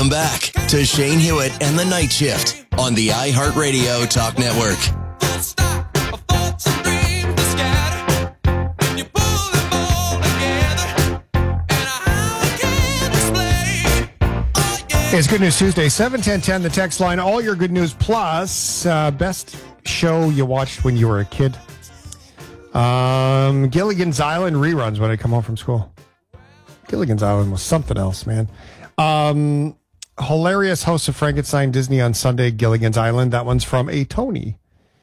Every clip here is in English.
Welcome back to Shane Hewitt and the Night Shift on the iHeartRadio Talk Network. It's Good News Tuesday, 7-10-10, the text line. All your good news plus best show you watched when you were a kid. Gilligan's Island reruns when I come home from school. Gilligan's Island was something else, man. Hilarious House of Frankenstein, Disney on Sunday, Gilligan's Island. That one's from a Tony.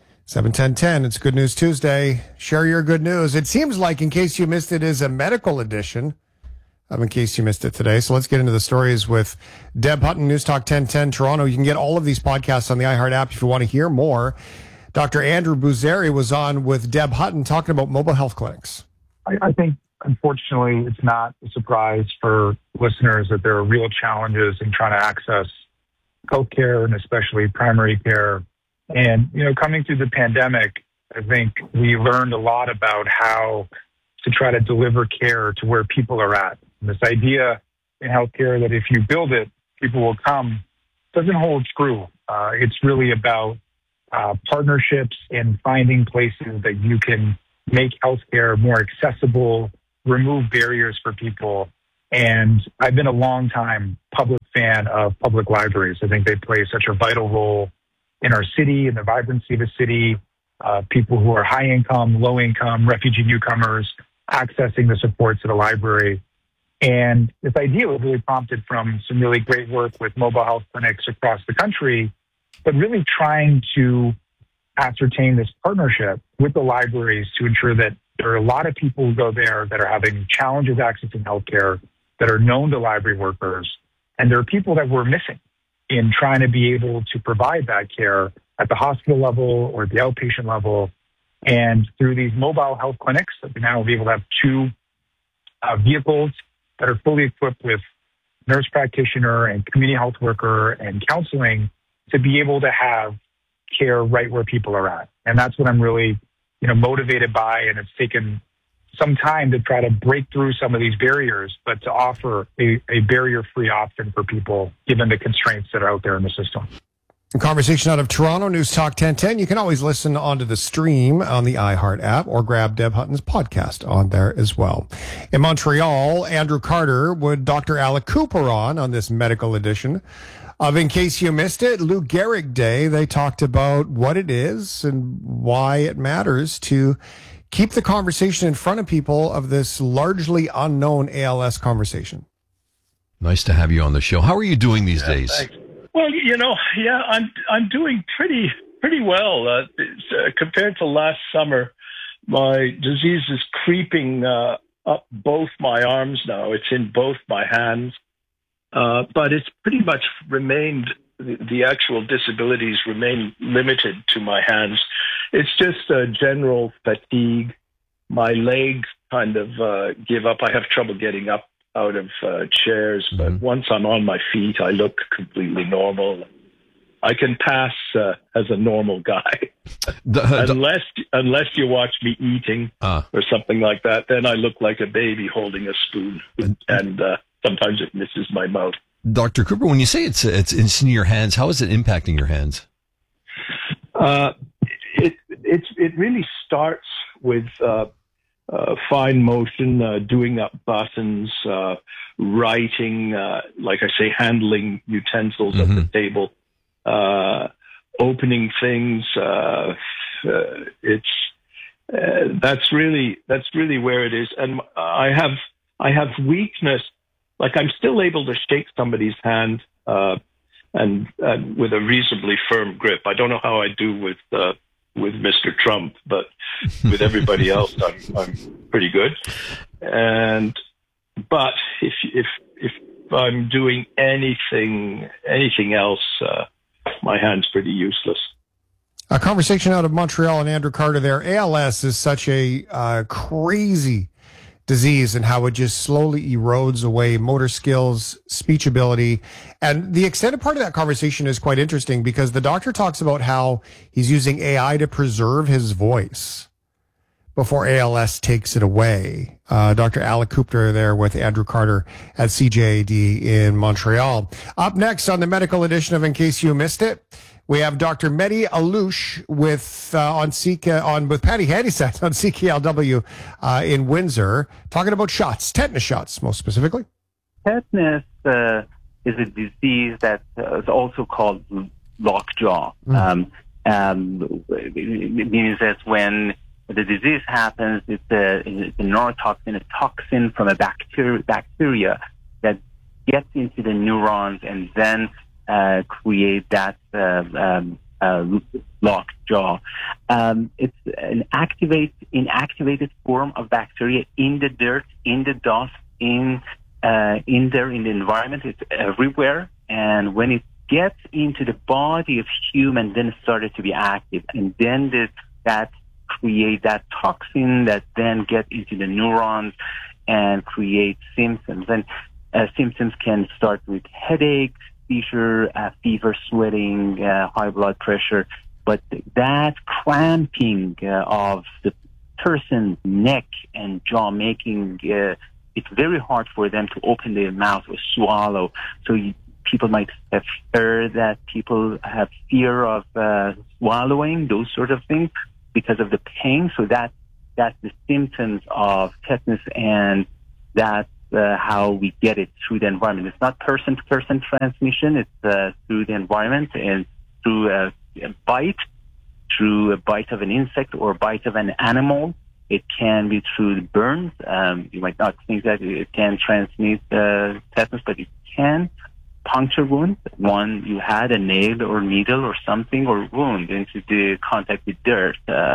7-10-10, it's Good News Tuesday. Share your good news. It seems like, in case you missed it, is a medical edition. In case you missed it today. So let's get into the stories with Deb Hutton, News Talk 1010 Toronto. You can get all of these podcasts on the iHeart app if you want to hear more. Dr. Andrew Buzeri was on with Deb Hutton talking about mobile health clinics. I think, unfortunately, it's not a surprise for listeners that there are real challenges in trying to access healthcare and especially primary care. And, coming through the pandemic, I think we learned a lot about how to try to deliver care to where people are at. And this idea in healthcare that if you build it, people will come doesn't hold true. It's really about partnerships and finding places that you can make healthcare more accessible, remove barriers for people. And I've been a long time public fan of public libraries. I think they play such a vital role in our city and the vibrancy of the city. People who are high income, low income, refugee newcomers accessing the supports of the library. And this idea was really prompted from some really great work with mobile health clinics across the country, but really trying to ascertain this partnership with the libraries to ensure that there are a lot of people who go there that are having challenges accessing healthcare that are known to library workers. And there are people that we're missing in trying to be able to provide that care at the hospital level or at the outpatient level. And through these mobile health clinics, we now will be able to have two vehicles that are fully equipped with nurse practitioner and community health worker and counseling to be able to have care right where people are at. And that's what I'm really, motivated by. And it's taken some time to try to break through some of these barriers, but to offer a barrier-free option for people, given the constraints that are out there in the system. A conversation out of Toronto, News Talk 1010. You can always listen onto the stream on the iHeart app or grab Deb Hutton's podcast on there as well. In Montreal, Andrew Carter with Dr. Alec Cooper on this medical edition of In Case You Missed It, Lou Gehrig Day. They talked about what it is and why it matters to keep the conversation in front of people of this largely unknown ALS conversation. Nice to have you on the show. How are you doing these days? Thanks. Well, I'm doing pretty well compared to last summer. My disease is creeping up both my arms now. It's in both my hands, but it's pretty much remained. The actual disabilities remain limited to my hands. It's just general fatigue. My legs kind of give up. I have trouble getting up out of chairs, but once I'm on my feet, I look completely normal. I can pass as a normal guy, unless you watch me eating or something like that. Then I look like a baby holding a spoon, and sometimes it misses my mouth. Dr. Cooper, when you say it's in your hands, how is it impacting your hands? It really starts with fine motion, doing up buttons, writing, like I say, handling utensils at the table, opening things. That's really where it is. And I have weakness. Like I'm still able to shake somebody's hand, and with a reasonably firm grip. I don't know how I do with Mr. Trump, but with everybody else, I'm pretty good. But if I'm doing anything else, my hand's pretty useless. A conversation out of Montreal and Andrew Carter there. ALS is such a crazy disease and how it just slowly erodes away motor skills, speech ability. And the extended part of that conversation is quite interesting because the doctor talks about how he's using AI to preserve his voice. before ALS takes it away. Dr. Alec Cooper there with Andrew Carter at CJAD in Montreal. Up next on the medical edition of In Case You Missed It, we have Dr. Mehdi Allouche with Patty Handysat on CKLW in Windsor, talking about shots, tetanus shots, most specifically. Tetanus is a disease that is also called lockjaw. It means that when the disease happens, it's a neurotoxin, a toxin from a bacteria that gets into the neurons and then create that locked jaw. It's an inactivated form of bacteria in the dirt, in the dust, in the environment. It's everywhere, and when it gets into the body of human, then it started to be active, and then that create that toxin that then get into the neurons and create symptoms. And symptoms can start with headache, seizure, fever, sweating, high blood pressure. But that cramping of the person's neck and jaw, making it's very hard for them to open their mouth or swallow. So people might have heard that people have fear of swallowing, those sort of things, because of the pain. So that's the symptoms of tetanus, and that's how we get it through the environment. It's not person-to-person transmission. It's through the environment and through a bite of an insect or a bite of an animal. It can be through burns. You might not think that it can transmit tetanus, but it can. Puncture wound, one you had a nail or needle or something or wound into the contact with dirt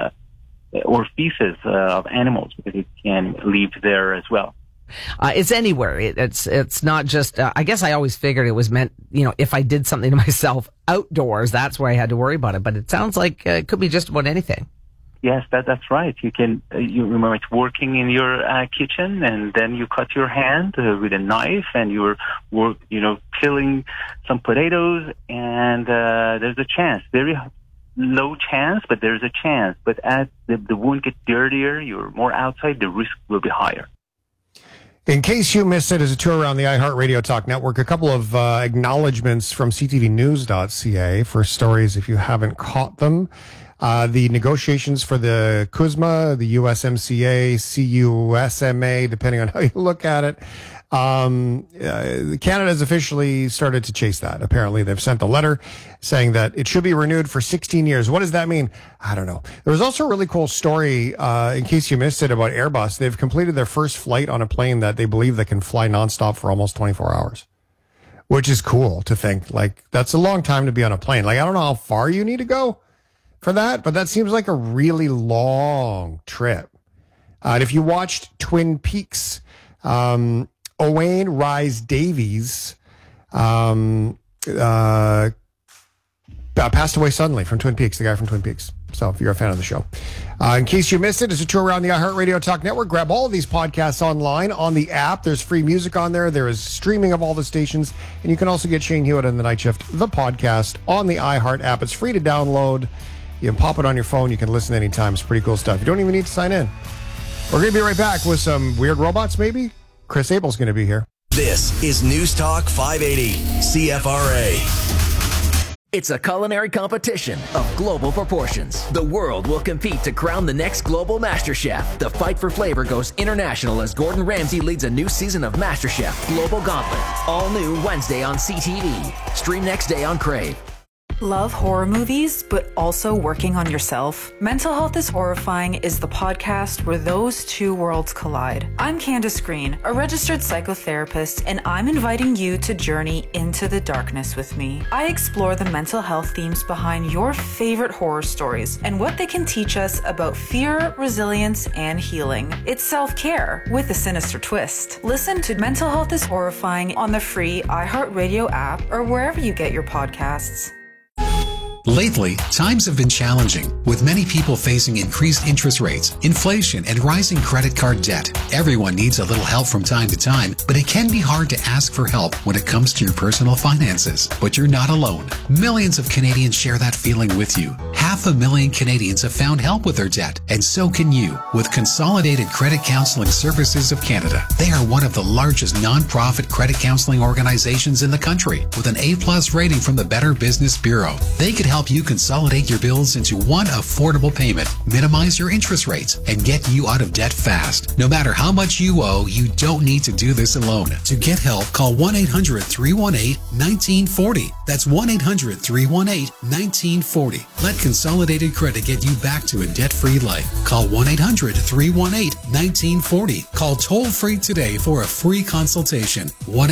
or feces of animals, because it can leave there as well. It's anywhere. It's not just, I guess I always figured it was meant, if I did something to myself outdoors, that's where I had to worry about it. But it sounds like it could be just about anything. Yes, that's right. You remember it's working in your kitchen, and then you cut your hand with a knife, and you're peeling some potatoes, and there's a chance, very low chance, but there's a chance. But as the wound gets dirtier, you're more outside, the risk will be higher. In case you missed it, as a tour around the iHeartRadio Talk Network, a couple of acknowledgements from ctvnews.ca for stories if you haven't caught them. The negotiations for the CUSMA, the USMCA, CUSMA, depending on how you look at it. Canada has officially started to chase that. Apparently, they've sent a letter saying that it should be renewed for 16 years. What does that mean? I don't know. There was also a really cool story, in case you missed it, about Airbus. They've completed their first flight on a plane that they believe that can fly nonstop for almost 24 hours, which is cool to think. Like, that's a long time to be on a plane. Like, I don't know how far you need to go for that, but that seems like a really long trip. And if you watched Twin Peaks, Owain Rhys Davies passed away suddenly from Twin Peaks, the guy from Twin Peaks. So if you're a fan of the show. In case you missed it, it's a tour around the iHeartRadio Talk Network. Grab all of these podcasts online on the app. There's free music on there. There is streaming of all the stations. And you can also get Shane Hewitt and The Night Shift, the podcast, on the iHeart app. It's free to download. You can pop it on your phone. You can listen anytime. It's pretty cool stuff. You don't even need to sign in. We're going to be right back with some weird robots, maybe. Chris Abel's going to be here. This is News Talk 580, CFRA. It's a culinary competition of global proportions. The world will compete to crown the next global MasterChef. The fight for flavor goes international as Gordon Ramsay leads a new season of MasterChef Global Gauntlet. All new Wednesday on CTV. Stream next day on Crave. Love horror movies, but also working on yourself? Mental Health is Horrifying is the podcast where those two worlds collide. I'm Candace Green, a registered psychotherapist, and I'm inviting you to journey into the darkness with me. I explore the mental health themes behind your favorite horror stories and what they can teach us about fear, resilience, and healing. It's self-care with a sinister twist. Listen to Mental Health is Horrifying on the free iHeartRadio app or wherever you get your podcasts. Lately, times have been challenging, with many people facing increased interest rates, inflation, and rising credit card debt. Everyone needs a little help from time to time, but it can be hard to ask for help when it comes to your personal finances. But you're not alone. Millions of Canadians share that feeling with you. Have 500,000 Canadians have found help with their debt, and so can you with Consolidated Credit Counseling Services of Canada. They are one of the largest non-profit credit counseling organizations in the country with an A+ rating from the Better Business Bureau. They could help you consolidate your bills into one affordable payment, minimize your interest rates, and get you out of debt fast. No matter how much you owe, you don't need to do this alone. To get help, call 1-800-318-1940. That's 1-800-318-1940. Let Consolidated Credit get you back to a debt-free life. Call 1-800-318-1940. Call toll-free today for a free consultation.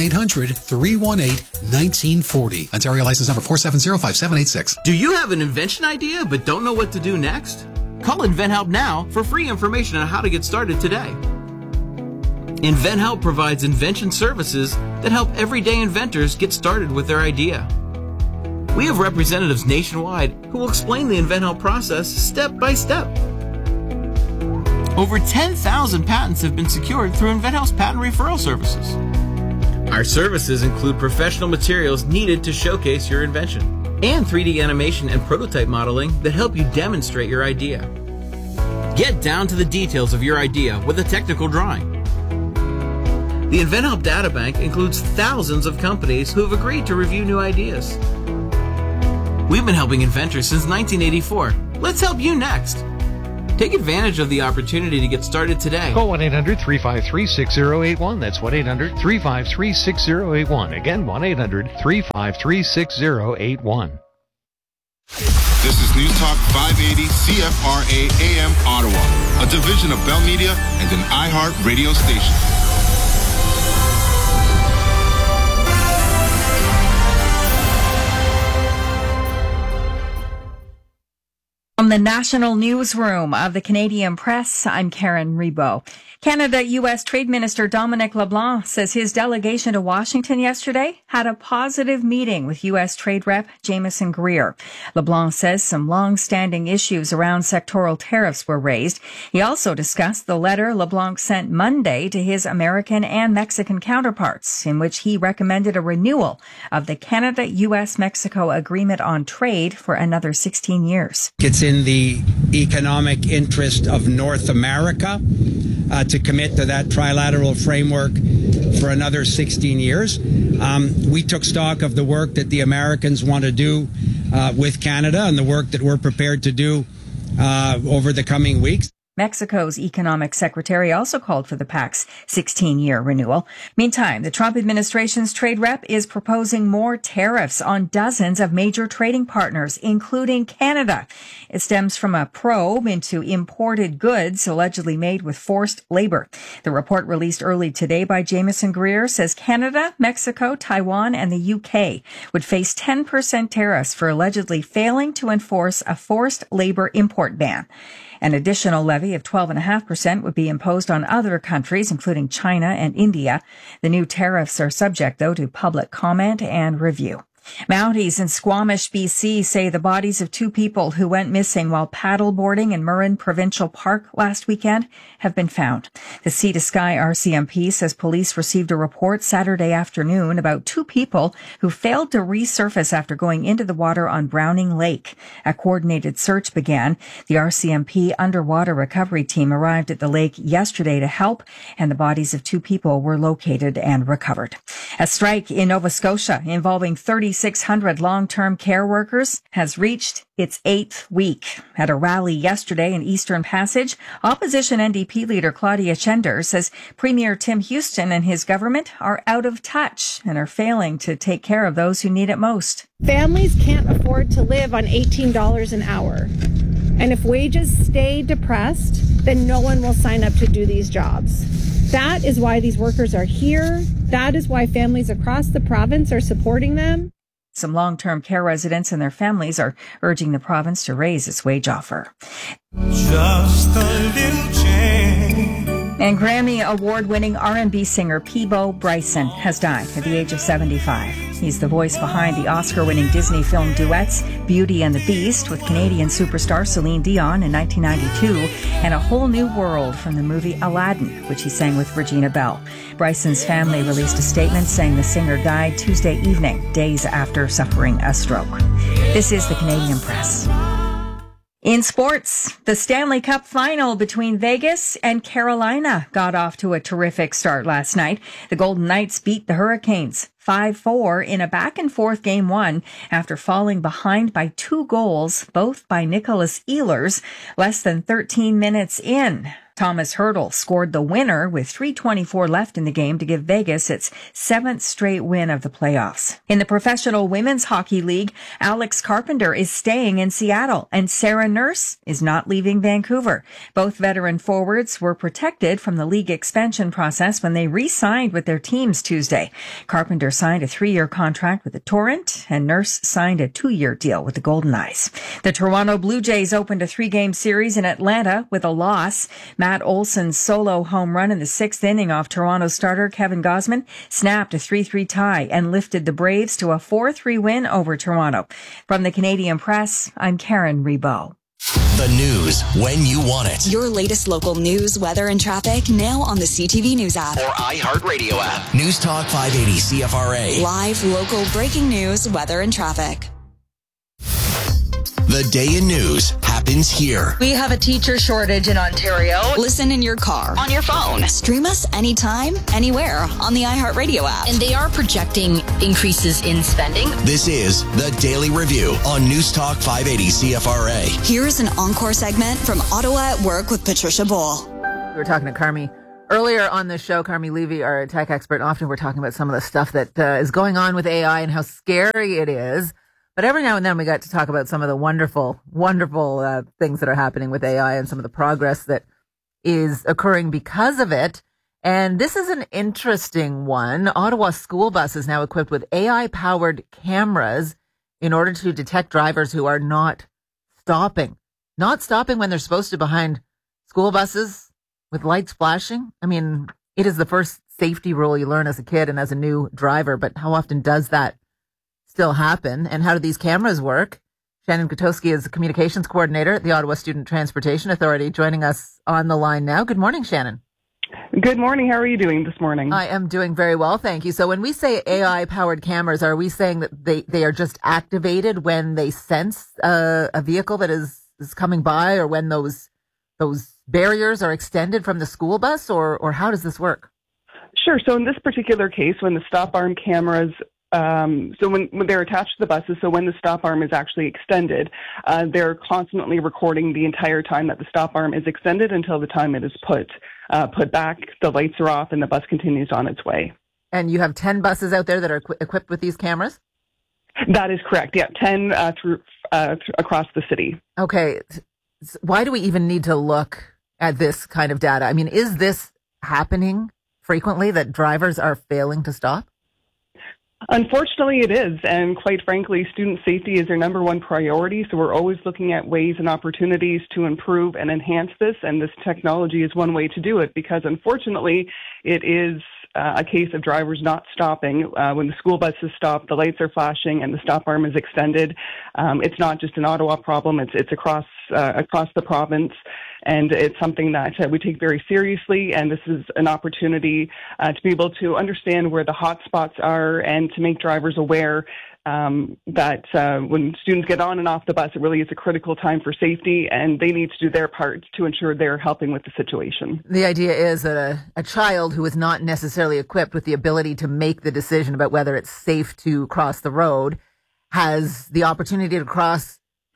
1-800-318-1940. Ontario license number 4705786. Do you have an invention idea but don't know what to do next? Call InventHelp now for free information on how to get started today. InventHelp provides invention services that help everyday inventors get started with their idea. We have representatives nationwide who will explain the InventHelp process step by step. Over 10,000 patents have been secured through InventHelp's patent referral services. Our services include professional materials needed to showcase your invention and 3D animation and prototype modeling that help you demonstrate your idea. Get down to the details of your idea with a technical drawing. The InventHelp Databank includes thousands of companies who have agreed to review new ideas. We've been helping inventors since 1984. Let's help you next. Take advantage of the opportunity to get started today. Call 1-800-353-6081. That's 1-800-353-6081. Again, 1-800-353-6081. This is News Talk 580 CFRA AM Ottawa, a division of Bell Media and an iHeart radio station. From the National Newsroom of the Canadian Press, I'm Karen Rebo. Canada-U.S. Trade Minister Dominic LeBlanc says his delegation to Washington yesterday had a positive meeting with U.S. Trade Rep Jamieson Greer. LeBlanc says some long-standing issues around sectoral tariffs were raised. He also discussed the letter LeBlanc sent Monday to his American and Mexican counterparts, in which he recommended a renewal of the Canada-U.S.-Mexico Agreement on Trade for another 16 years. It's in the economic interest of North America to commit to that trilateral framework for another 16 years. We took stock of the work that the Americans want to do with Canada and the work that we're prepared to do over the coming weeks. Mexico's economic secretary also called for the pact's 16-year renewal. Meantime, the Trump administration's trade rep is proposing more tariffs on dozens of major trading partners, including Canada. It stems from a probe into imported goods allegedly made with forced labor. The report released early today by Jamieson Greer says Canada, Mexico, Taiwan, and the UK would face 10% tariffs for allegedly failing to enforce a forced labor import ban. An additional levy of 12.5% would be imposed on other countries, including China and India. The new tariffs are subject, though, to public comment and review. Mounties in Squamish, BC say the bodies of two people who went missing while paddleboarding in Murrin Provincial Park last weekend have been found. The Sea to Sky RCMP says police received a report Saturday afternoon about two people who failed to resurface after going into the water on Browning Lake. A coordinated search began. The RCMP underwater recovery team arrived at the lake yesterday to help, and the bodies of two people were located and recovered. A strike in Nova Scotia involving 3,600 long-term care workers has reached its 8th week. At a rally yesterday in Eastern Passage, opposition NDP leader Claudia Schender says Premier Tim Houston and his government are out of touch and are failing to take care of those who need it most. Families can't afford to live on $18 an hour. And if wages stay depressed, then no one will sign up to do these jobs. That is why these workers are here. That is why families across the province are supporting them. Some long-term care residents and their families are urging the province to raise its wage offer. Just a little change. And Grammy award-winning R&B singer Peabo Bryson has died at the age of 75. He's the voice behind the Oscar-winning Disney film duets Beauty and the Beast with Canadian superstar Celine Dion in 1992 and A Whole New World from the movie Aladdin, which he sang with Regina Bell. Bryson's family released a statement saying the singer died Tuesday evening, days after suffering a stroke. This is the Canadian Press. In sports, the Stanley Cup final between Vegas and Carolina got off to a terrific start last night. The Golden Knights beat the Hurricanes 5-4 in a back-and-forth Game 1 after falling behind by 2 goals, both by Nicholas Ehlers, less than 13 minutes in. Thomas Hertl scored the winner with 3:24 left in the game to give Vegas its 7th straight win of the playoffs. In the Professional Women's Hockey League, Alex Carpenter is staying in Seattle and Sarah Nurse is not leaving Vancouver. Both veteran forwards were protected from the league expansion process when they re-signed with their teams Tuesday. Carpenter signed a 3-year contract with the Torrent and Nurse signed a 2-year deal with the Golden Knights. The Toronto Blue Jays opened a 3-game series in Atlanta with a loss. Matt Olson's solo home run in the 6th inning off Toronto starter Kevin Gausman snapped a 3-3 tie and lifted the Braves to a 4-3 win over Toronto. From the Canadian Press, I'm Karen Rebo. The news when you want it. Your latest local news, weather, and traffic now on the CTV News app. Or iHeartRadio app. News Talk 580 CFRA. Live, local, breaking news, weather, and traffic. The day in news happens here. We have a teacher shortage in Ontario. Listen in your car, on your phone. Stream us anytime, anywhere on the iHeartRadio app. And they are projecting increases in spending. This is the Daily Review on News Talk 580 CFRA. Here's an encore segment from Ottawa at Work with Patricia Bull. We were talking to Carmi earlier on the show. Carmi Levy, our tech expert. Often we're talking about some of the stuff that is going on with AI and how scary it is. But every now and then we got to talk about some of the wonderful things that are happening with AI and some of the progress that is occurring because of it. And this is an interesting one. Ottawa school buses now equipped with AI-powered cameras in order to detect drivers who are not stopping when they're supposed to behind school buses with lights flashing. I mean, it is the first safety rule you learn as a kid and as a new driver, but how often does that still happen? And how do these cameras work? Shannon Kotowski is the communications coordinator at the Ottawa Student Transportation Authority, joining us on the line now. Good morning, Shannon. Good morning. How are you doing this morning? I am doing very well, thank you. So when we say AI-powered cameras, are we saying that they are just activated when they sense a vehicle that is coming by, or when those barriers are extended from the school bus, or how does this work? Sure. So in this particular case, when the stop arm cameras so when they're attached to the buses, so when the stop arm is actually extended, they're constantly recording the entire time that the stop arm is extended until the time it is put back, the lights are off, and the bus continues on its way. And you have 10 buses out there that are equipped with these cameras? That is correct. Yeah, 10 across the city. Okay. Why do we even need to look at this kind of data? I mean, is this happening frequently, that drivers are failing to stop? Unfortunately, it is. And quite frankly, student safety is our number one priority. So we're always looking at ways and opportunities to improve and enhance this. And this technology is one way to do it, because unfortunately, it is a case of drivers not stopping. When the school buses stop, the lights are flashing and the stop arm is extended. It's not just an Ottawa problem. It's across the province. And it's something that we take very seriously, and this is an opportunity to be able to understand where the hot spots are and to make drivers aware that when students get on and off the bus, it really is a critical time for safety, and they need to do their part to ensure they're helping with the situation. The idea is that a child who is not necessarily equipped with the ability to make the decision about whether it's safe to cross the road has the opportunity to cross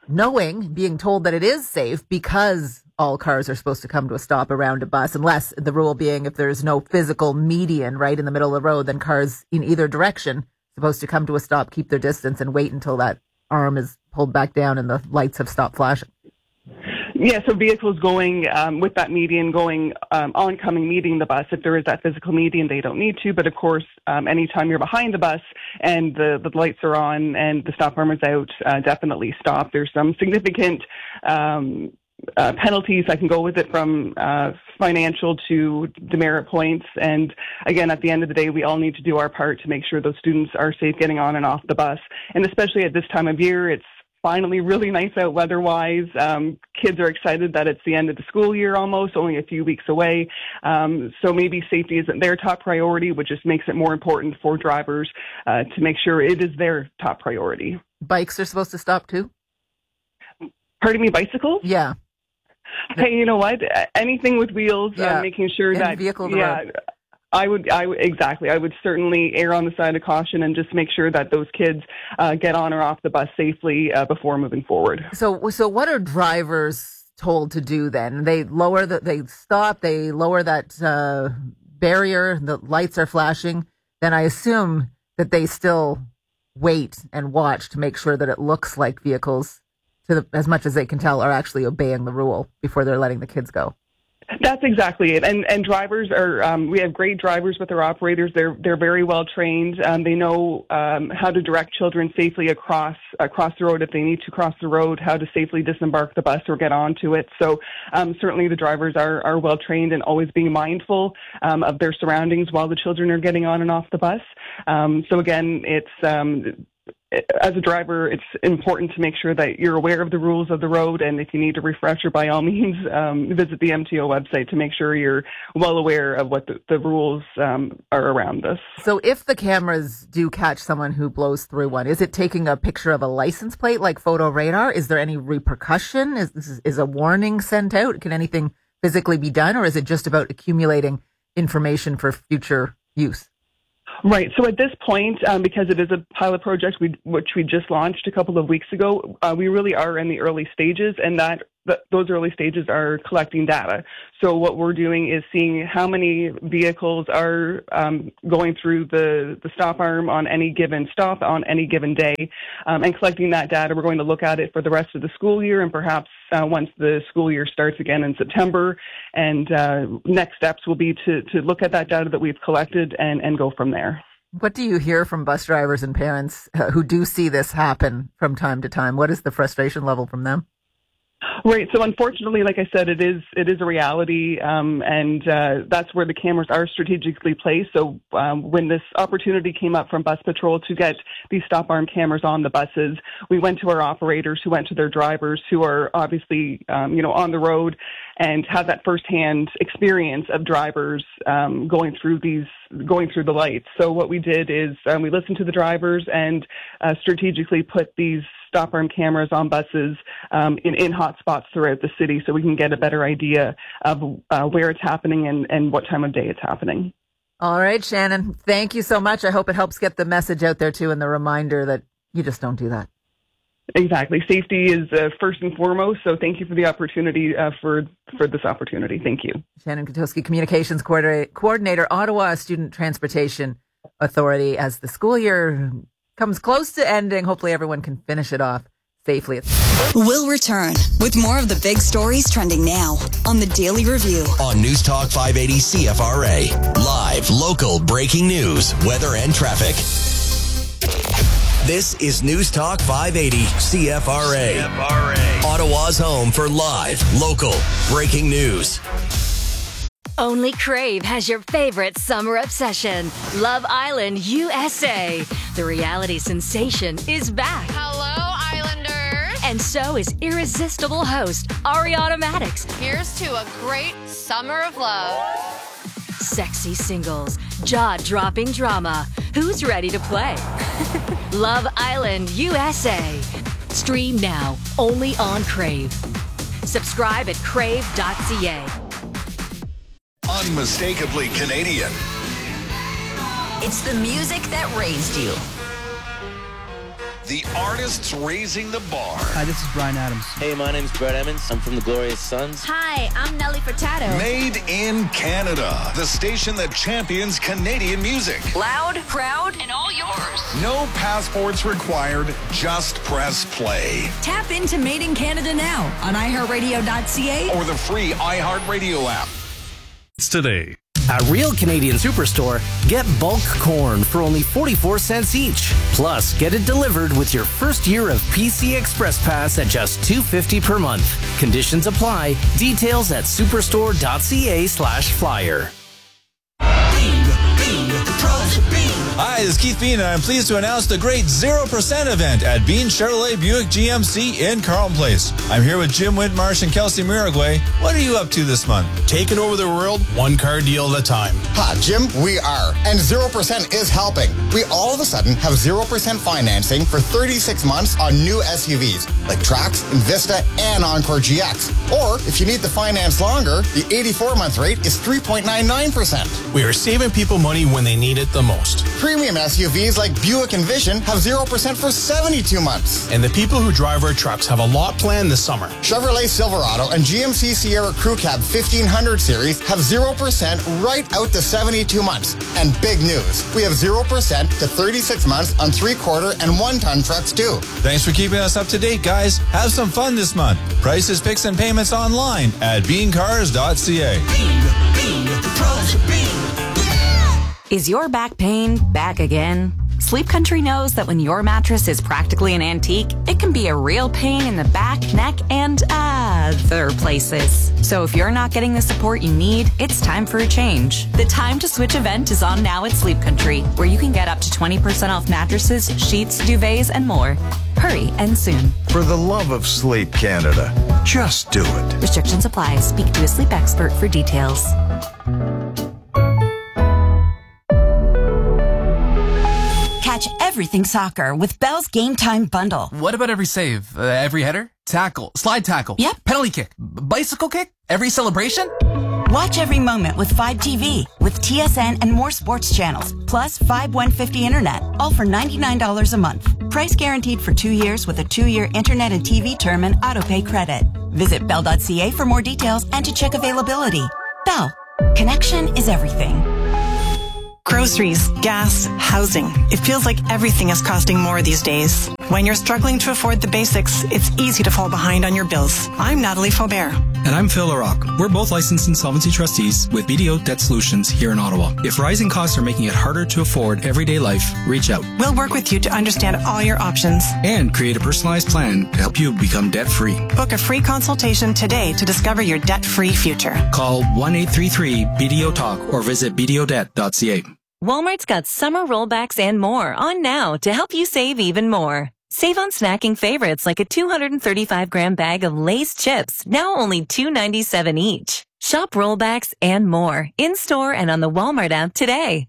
being told that it is safe, because all cars are supposed to come to a stop around a bus, unless the rule being if there's no physical median right in the middle of the road, then cars in either direction supposed to come to a stop, keep their distance, and wait until that arm is pulled back down and the lights have stopped flashing. Yeah, so vehicles going with that median going oncoming, meeting the bus. If there is that physical median, they don't need to. But of course, anytime you're behind the bus and the lights are on and the stop arm is out, definitely stop. There's some significant penalties that can go with it, from financial to demerit points. And again, at the end of the day, we all need to do our part to make sure those students are safe getting on and off the bus. And especially at this time of year, it's finally really nice out weather-wise. Kids are excited that it's the end of the school year almost, only a few weeks away. So maybe safety isn't their top priority, which just makes it more important for drivers to make sure it is their top priority. Bikes are supposed to stop too? Pardon me, bicycles? Yeah. Hey, you know what? Anything with wheels, Yeah. making sure Any that vehicle on the road. I would exactly. I would certainly err on the side of caution and just make sure that those kids get on or off the bus safely before moving forward. So what are drivers told to do then? They stop, they lower that barrier, the lights are flashing. Then I assume that they still wait and watch to make sure that it looks like vehicles, as much as they can tell, are actually obeying the rule before they're letting the kids go. That's exactly it. And drivers are, we have great drivers with our operators. They're very well trained. They know how to direct children safely across the road if they need to cross the road, how to safely disembark the bus or get onto it. So certainly the drivers are well trained and always being mindful of their surroundings while the children are getting on and off the bus. So again, it's as a driver, it's important to make sure that you're aware of the rules of the road, and if you need a refresher, by all means, visit the MTO website to make sure you're well aware of what the rules are around this. So if the cameras do catch someone who blows through one, is it taking a picture of a license plate like photo radar? Is there any repercussion? Is a warning sent out? Can anything physically be done, or is it just about accumulating information for future use? Right. So at this point, because it is a pilot project which we just launched a couple of weeks ago, we really are in the early stages, and those early stages are collecting data. So what we're doing is seeing how many vehicles are going through the stop arm on any given stop on any given day, and collecting that data. We're going to look at it for the rest of the school year, and perhaps once the school year starts again in September. And next steps will be to look at that data that we've collected and go from there. What do you hear from bus drivers and parents who do see this happen from time to time? What is the frustration level from them? Right. So unfortunately, like I said, it is a reality, and that's where the cameras are strategically placed. So when this opportunity came up from Bus Patrol to get these stop arm cameras on the buses, we went to our operators, who went to their drivers, who are obviously on the road and have that firsthand experience of drivers going through the lights. So what we did is we listened to the drivers and strategically put these stop arm cameras on buses in hot spots throughout the city, so we can get a better idea of where it's happening and what time of day it's happening. All right, Shannon, thank you so much. I hope it helps get the message out there too, and the reminder that you just don't do that. Exactly. Safety is first and foremost. So thank you for the opportunity for this opportunity. Thank you. Shannon Kotowski, Communications Coordinator, Ottawa Student Transportation Authority. As the school year comes close to ending, hopefully everyone can finish it off safely. We'll return with more of the big stories trending now on the Daily Review. On News Talk 580 CFRA. Live, local, breaking news, weather, and traffic. This is News Talk 580 CFRA. Ottawa's home for live, local, breaking news. Only Crave has your favorite summer obsession, Love Island USA. The reality sensation is back. Hello, Islanders. And so is irresistible host Ariana Maddox. Here's to a great summer of love. Sexy singles, jaw-dropping drama. Who's ready to play? Love Island USA. Stream now, only on Crave. Subscribe at crave.ca. Unmistakably Canadian. It's the music that raised you. The artists raising the bar. Hi, this is Bryan Adams. Hey, my name's Brett Emmons. I'm from the Glorious Sons. Hi, I'm Nelly Furtado. Made in Canada. The station that champions Canadian music. Loud, proud, and all yours. No passports required. Just press play. Tap into Made in Canada now on iHeartRadio.ca or the free iHeartRadio app. It's today. At Real Canadian Superstore, get bulk corn for only 44 cents each. Plus, get it delivered with your first year of PC Express Pass at just $2.50 per month. Conditions apply. Details at superstore.ca/flyer. Hi, it is Keith Bean, and I'm pleased to announce the great 0% event at Bean Chevrolet Buick GMC in Carlton Place. I'm here with Jim Whitmarsh and Kelsey Miragway. What are you up to this month? Taking over the world, one car deal at a time. Ha, Jim, we are. And 0% is helping. We all of a sudden have 0% financing for 36 months on new SUVs like Trax, Invista, and Encore GX. Or if you need to finance longer, the 84-month rate is 3.99%. We are saving people money when they need it the most. Premium SUVs like Buick and Vision have 0% for 72 months. And the people who drive our trucks have a lot planned this summer. Chevrolet Silverado and GMC Sierra Crew Cab 1500 series have 0% right out to 72 months. And big news, we have 0% to 36 months on 3/4 and 1-ton trucks too. Thanks for keeping us up to date, guys. Have some fun this month. Prices, picks, and payments online at beancars.ca. Is your back pain back again? Sleep Country knows that when your mattress is practically an antique, it can be a real pain in the back, neck, and other places. So if you're not getting the support you need, it's time for a change. The Time to Switch event is on now at Sleep Country, where you can get up to 20% off mattresses, sheets, duvets, and more. Hurry and soon. For the love of sleep, Canada, just do it. Restrictions apply. Speak to a sleep expert for details. Catch everything soccer with Bell's Game Time Bundle. What about every save? Every header? Tackle? Slide tackle? Yep. Penalty kick? Bicycle kick? Every celebration? Watch every moment with 5 TV, with TSN and more sports channels, plus 5150 internet, all for $99 a month. Price guaranteed for 2 years with a 2-year internet and TV term and autopay credit. Visit bell.ca for more details and to check availability. Bell. Connection is everything. Groceries, gas, housing. It feels like everything is costing more these days. When you're struggling to afford the basics, it's easy to fall behind on your bills. I'm Natalie Faubert. And I'm Phil LaRock. We're both licensed insolvency trustees with BDO Debt Solutions here in Ottawa. If rising costs are making it harder to afford everyday life, reach out. We'll work with you to understand all your options and create a personalized plan to help you become debt-free. Book a free consultation today to discover your debt-free future. Call 1-833-BDO-TALK or visit bdodebt.ca. Walmart's got summer rollbacks and more on now to help you save even more. Save on snacking favorites like a 235-gram bag of Lay's chips, now only $2.97 each. Shop rollbacks and more in-store and on the Walmart app today.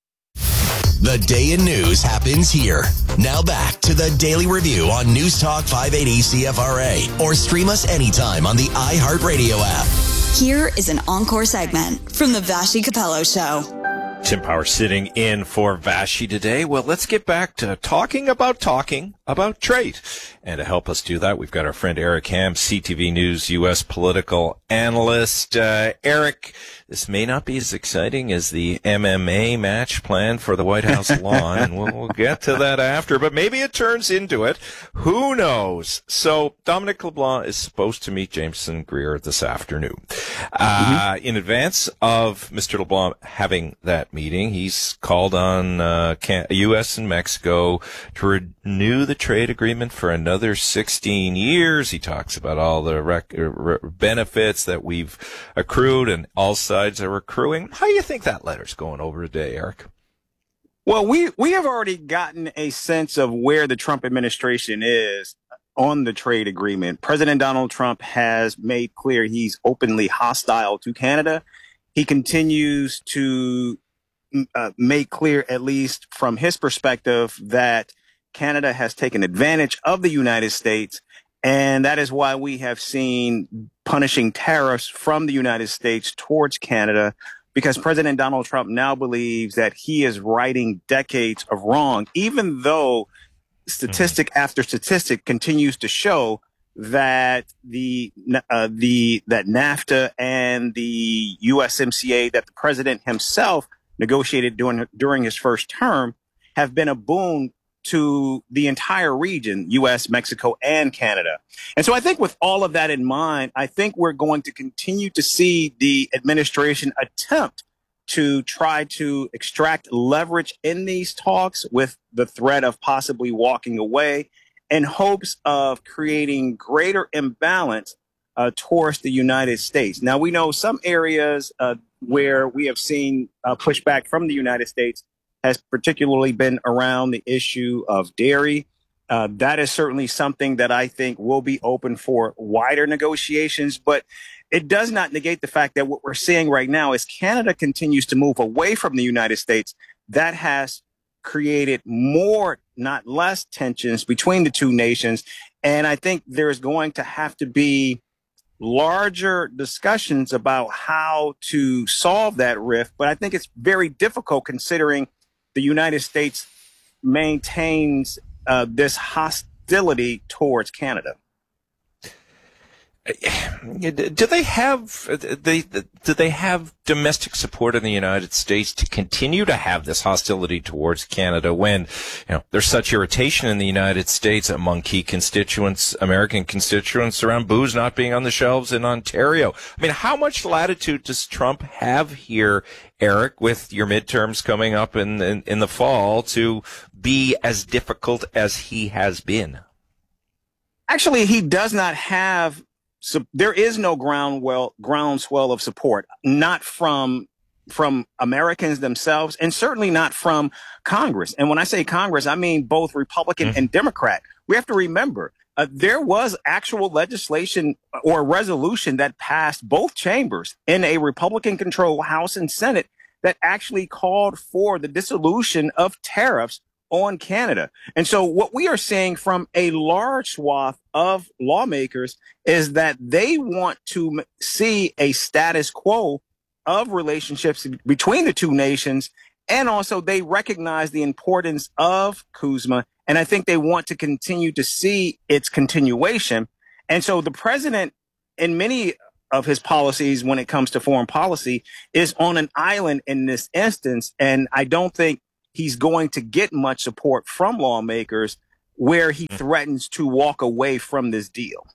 The day in news happens here. Now back to the Daily Review on News Talk 580 CFRA or stream us anytime on the iHeartRadio app. Here is an encore segment from the Vashi Capello Show. Tim Power sitting in for Vashi today. Well, let's get back to talking about trade. And to help us do that, we've got our friend Eric Ham, CTV News U.S. political analyst. Eric, this may not be as exciting as the MMA match planned for the White House lawn, and we'll get to that after, but maybe it turns into it. Who knows? So Dominic LeBlanc is supposed to meet Jameson Greer this afternoon. In advance of Mr. LeBlanc having that meeting, he's called on U.S. and Mexico to renew the trade agreement for another 16 years. He talks about all the benefits that we've accrued and all sides are accruing. How do you think that letter's going over today, Eric? Well, we have already gotten a sense of where the Trump administration is on the trade agreement. President Donald Trump has made clear he's openly hostile to Canada. He continues to make clear, at least from his perspective, that Canada has taken advantage of the United States, and that is why we have seen punishing tariffs from the United States towards Canada, because President Donald Trump now believes that he is righting decades of wrong, even though statistic after statistic continues to show that that NAFTA and the USMCA that the president himself negotiated during his first term have been a boon to the entire region, U.S., Mexico, and Canada. And so I think with all of that in mind, I think we're going to continue to see the administration attempt to try to extract leverage in these talks with the threat of possibly walking away in hopes of creating greater imbalance towards the United States. Now, we know some areas where we have seen pushback from the United States has particularly been around the issue of dairy. That is certainly something that I think will be open for wider negotiations, but it does not negate the fact that what we're seeing right now is Canada continues to move away from the United States. That has created more, not less, tensions between the two nations. And I think there's going to have to be larger discussions about how to solve that rift. But I think it's very difficult considering the United States maintains this hostility towards Canada. Do they have domestic support in the United States to continue to have this hostility towards Canada when, there's such irritation in the United States among key constituents, American constituents, around booze not being on the shelves in Ontario? I mean, how much latitude does Trump have here, Eric, with your midterms coming up in the fall, to be as difficult as he has been? Actually, he does not have. So there is no groundswell of support, not from Americans themselves, and certainly not from Congress. And when I say Congress, I mean both Republican and Democrat. We have to remember there was actual legislation or resolution that passed both chambers in a Republican-controlled House and Senate that actually called for the dissolution of tariffs on Canada. And so what we are seeing from a large swath of lawmakers is that they want to see a status quo of relationships between the two nations. And also they recognize the importance of CUSMA. And I think they want to continue to see its continuation. And so the president, in many of his policies when it comes to foreign policy, is on an island in this instance. And I don't think he's going to get much support from lawmakers where he threatens to walk away from this deal.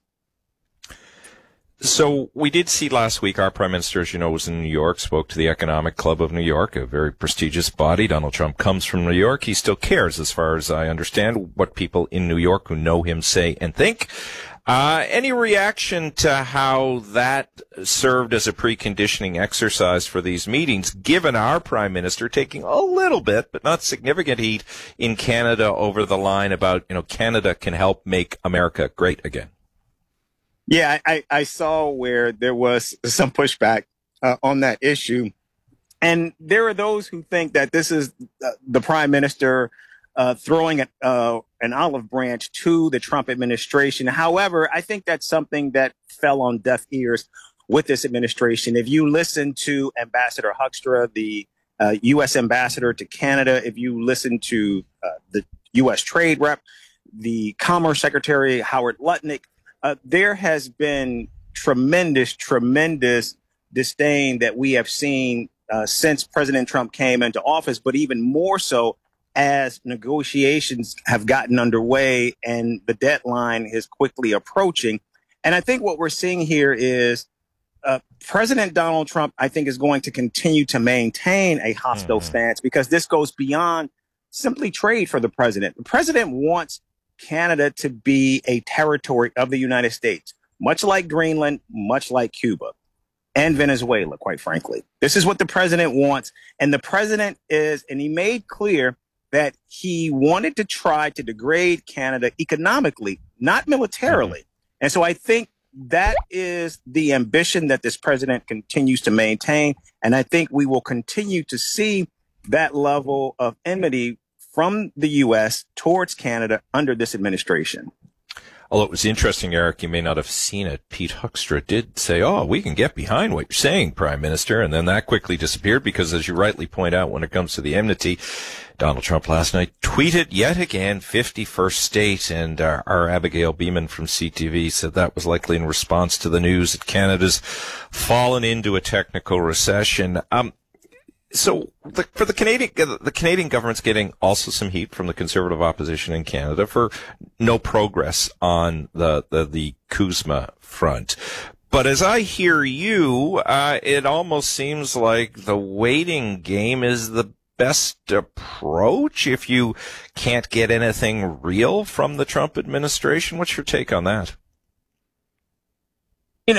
So we did see last week our prime minister, as you know, was in New York, spoke to the Economic Club of New York, a very prestigious body. Donald Trump comes from New York. He still cares, as far as I understand, what people in New York who know him say and think. Any reaction to how that served as a preconditioning exercise for these meetings, given our prime minister taking a little bit, but not significant heat in Canada over the line about, Canada can help make America great again? Yeah, I saw where there was some pushback on that issue. And there are those who think that this is the prime minister throwing an olive branch to the Trump administration. However, I think that's something that fell on deaf ears with this administration. If you listen to Ambassador Hoekstra, the U.S. ambassador to Canada, if you listen to the U.S. trade rep, the Commerce Secretary, Howard Lutnick, there has been tremendous disdain that we have seen since President Trump came into office, but even more so as negotiations have gotten underway and the deadline is quickly approaching. And I think what we're seeing here is President Donald Trump, I think, is going to continue to maintain a hostile stance because this goes beyond simply trade for the president. The president wants Canada to be a territory of the United States, much like Greenland, much like Cuba and Venezuela, quite frankly. This is what the president wants. And the president and he made clear that he wanted to try to degrade Canada economically, not militarily. And so I think that is the ambition that this president continues to maintain. And I think we will continue to see that level of enmity from the U.S. towards Canada under this administration. Although it was interesting, Eric, you may not have seen it. Pete Hoekstra did say, we can get behind what you're saying, Prime Minister. And then that quickly disappeared because, as you rightly point out, when it comes to the enmity, Donald Trump last night tweeted yet again, 51st state. And our Abigail Beeman from CTV said that was likely in response to the news that Canada's fallen into a technical recession. So for the Canadian government's getting also some heat from the Conservative opposition in Canada for no progress on the CUSMA front. But as I hear you, it almost seems like the waiting game is the best approach if you can't get anything real from the Trump administration. What's your take on that?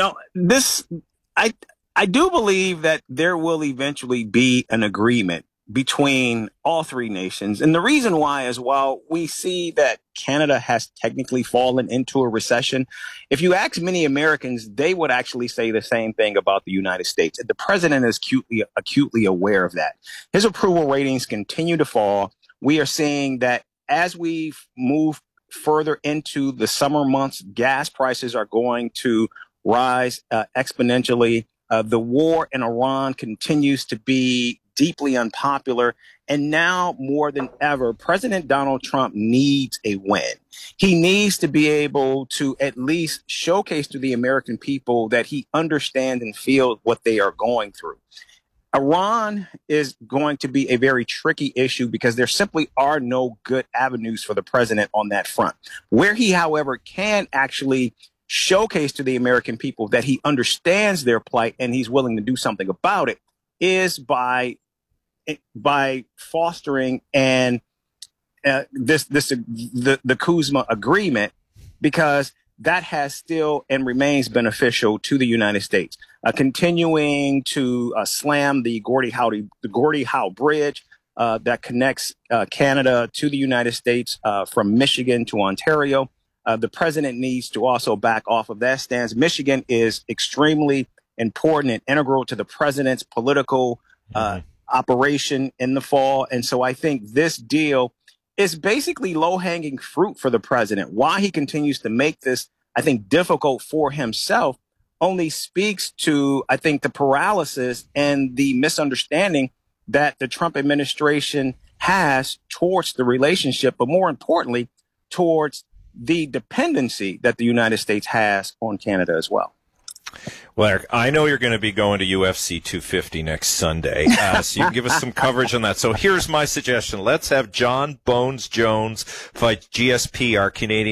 I do believe that there will eventually be an agreement between all three nations. And the reason why is while we see that Canada has technically fallen into a recession, if you ask many Americans, they would actually say the same thing about the United States. The president is acutely aware of that. His approval ratings continue to fall. We are seeing that as we move further into the summer months, gas prices are going to rise exponentially. The war in Iran continues to be deeply unpopular. And now more than ever, President Donald Trump needs a win. He needs to be able to at least showcase to the American people that he understands and feels what they are going through. Iran is going to be a very tricky issue because there simply are no good avenues for the president on that front. Where he, however, can actually showcase to the American people that he understands their plight and he's willing to do something about it is by fostering and the Kuzma agreement, because that has still and remains beneficial to the United States. Continuing to slam the Gordie Howe Bridge that connects Canada to the United States from Michigan to Ontario. The president needs to also back off of that stance. Michigan is extremely important and integral to the president's political operation in the fall. And so I think this deal is basically low-hanging fruit for the president. Why he continues to make this, I think, difficult for himself only speaks to, I think, the paralysis and the misunderstanding that the Trump administration has towards the relationship, but more importantly, towards the dependency that the United States has on Canada as well. Well, Eric, I know you're going to be going to UFC 250 next Sunday, so you can give us some coverage on that. So here's my suggestion. Let's have John Bones Jones fight GSP, our Canadian